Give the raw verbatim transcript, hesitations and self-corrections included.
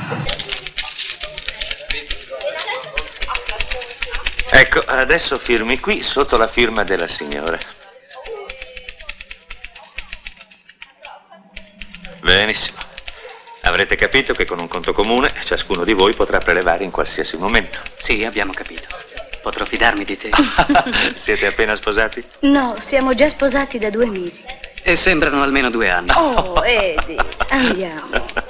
Ecco, adesso firmi qui sotto la firma della signora. Benissimo. Avrete capito che con un conto comune ciascuno di voi potrà prelevare in qualsiasi momento. Sì, abbiamo capito. Potrò fidarmi di te? Siete appena sposati? No, siamo già sposati da due mesi. E sembrano almeno due anni. Oh, Eddie, andiamo.